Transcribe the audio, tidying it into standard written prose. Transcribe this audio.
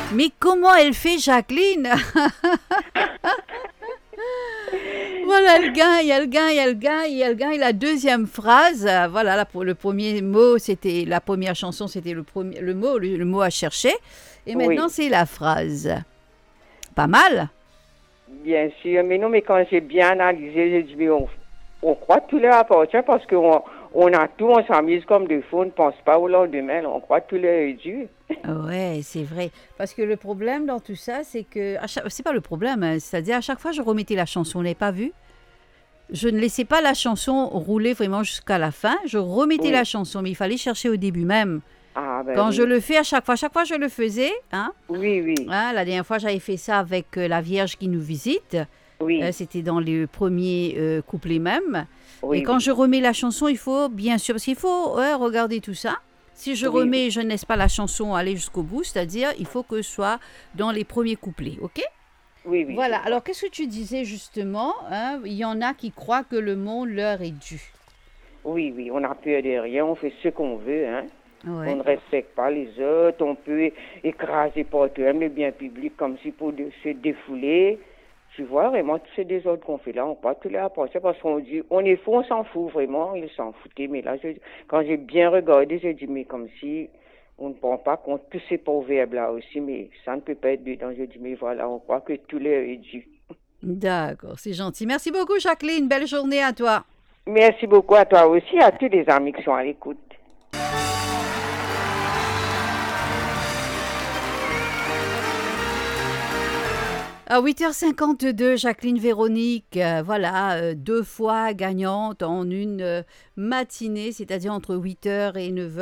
Mais comment elle fait, Jacqueline? Voilà, elle gagne, elle gagne, elle gagne, elle gagne la deuxième phrase. Voilà, là, pour le premier mot, c'était la première chanson, c'était le mot à chercher. Et maintenant, Oui, c'est la phrase. Pas mal? bien sûr. Mais non, mais quand j'ai bien analysé, j'ai dit, mais on croit que tout leur appartient parce qu'on a tout, on s'amuse comme des fous, on ne pense pas au lendemain, on croit que tout leur est dû. Ouais, c'est vrai. Parce que le problème dans tout ça, c'est que c'est pas le problème, hein. C'est-à-dire à chaque fois je remettais la chanson, vous n'avez pas vu? Je ne laissais pas la chanson rouler vraiment jusqu'à la fin. Je remettais la Oui. chanson, mais il fallait chercher au début même. Ah, ben Quand je oui. le fais à chaque fois je le faisais, hein. Oui, oui. Hein, la dernière fois j'avais fait ça avec la Vierge qui nous visite. Oui, C'était dans les premiers couplets même. Et oui, quand oui. je remets la chanson, il faut bien sûr, parce qu'il faut regarder tout ça. Si je Oui, oui. remets, je ne laisse pas la chanson aller jusqu'au bout, c'est-à-dire il faut que ce soit dans les premiers couplets, ok? Oui, oui, je Voilà, vois. alors qu'est-ce que tu disais justement, hein? Il y en a qui croient que le monde leur est dû. Oui, oui, on n'a peur de rien, on fait ce qu'on veut, hein. On Ouais. ne respecte pas les autres, on peut écraser par même le bien public comme si pour se défouler. Tu vois, vraiment, tous ces désordres qu'on fait là, on pas tout les apporter parce qu'on dit, on est fou, on s'en fout vraiment, ils s'en foutaient. Mais là, quand j'ai bien regardé, j'ai dit, mais comme si on ne prend pas compte tous ces proverbes-là aussi, mais ça ne peut pas être dedans. J'ai dit, mais voilà, on croit que tout leur est dû. D'accord, c'est gentil. Merci beaucoup, Jacqueline. Belle journée à toi. Merci beaucoup à toi aussi, à tous les amis qui sont à l'écoute. À 8h52, Jacqueline Véronique, voilà, deux fois gagnante en une matinée, c'est-à-dire entre 8h et 9h.